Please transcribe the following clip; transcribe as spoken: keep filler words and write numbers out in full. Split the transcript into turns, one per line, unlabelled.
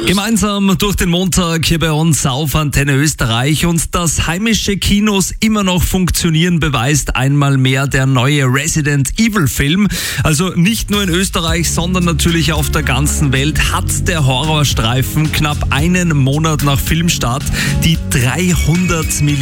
Gemeinsam durch den Montag hier bei uns auf Antenne Österreich, und dass heimische Kinos immer noch funktionieren, beweist einmal mehr der neue Resident Evil Film. Also nicht nur in Österreich, sondern natürlich auf der ganzen Welt hat der Horrorstreifen knapp einen Monat nach Filmstart die dreihundert Millionen